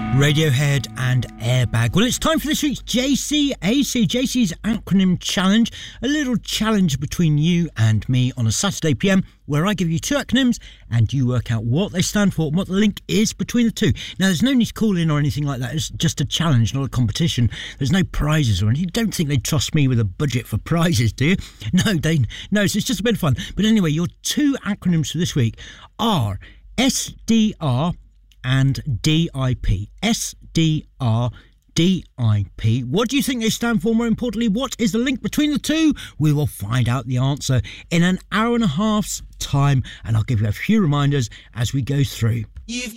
Radiohead and Airbag. Well, it's time for this week's JC's acronym challenge. A little challenge between you and me on a Saturday PM where I give you two acronyms and you work out what they stand for and what the link is between the two. Now, there's no need to call in or anything like that. It's just a challenge, not a competition. There's no prizes or anything. You don't think they trust me with a budget for prizes, do you? No, so it's just a bit of fun. But anyway, your two acronyms for this week are SDR and DIP. SDR, DIP. What do you think they stand for? More importantly, what is the link between the two? We will find out the answer in an hour and a half's time, and I'll give you a few reminders as we go through. You've